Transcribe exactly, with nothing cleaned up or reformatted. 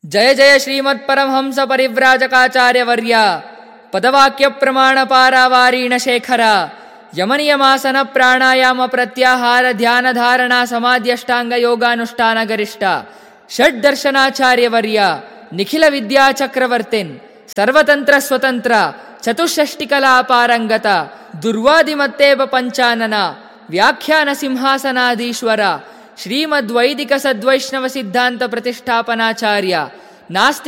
ಜಯ ಜಯ ಶ್ರೀಮತ್ ಪರಮಹಂಸ ಪರಿವ್ರಾಜಕಾಚಾರ್ಯವರ್ಯ ಪದವಾಕ್ಯ ಪ್ರಮಾಣ ಪಾರಾವಾರೀಣ ಶೇಖರ ಯಮನಿಯಮಾಸನ ಪ್ರಾಣಾಯಾಮ ಪ್ರತ್ಯಾಹಾರ ಧ್ಯಾನ ಧಾರಣಾ ಸಮಾಧ್ಯಷ್ಟಾಂಗ ಯೋಗಾನುಷ್ಠಾನ ಗರಿಷ್ಠ ಷಡ್ ದರ್ಶನಾಚಾರ್ಯವರ್ಯ ನಿಖಿಲ ವಿದ್ಯಾ ಚಕ್ರವರ್ತಿನ್ ಸರ್ವತಂತ್ರ ಸ್ವತಂತ್ರ ಚತುಷ್ಷಷ್ಟಿ ಕಲಾ ಪಾರಂಗತ ದುರ್ವಾದಿಮತ್ತೇಬ ಪಂಚಾನನ ವ್ಯಾಖ್ಯಾನ ಸಿಂಹಾಸನಾಧೀಶ್ವರ ಶ್ರೀಮದ್ವೈದಿಕ ಸದ್ವೈಷ್ಣವ ಸಿದ್ಧಾಂತ ಪ್ರತಿಷ್ಠಾಪನಾಚಾರ್ಯ ನಾಸ್ತಿ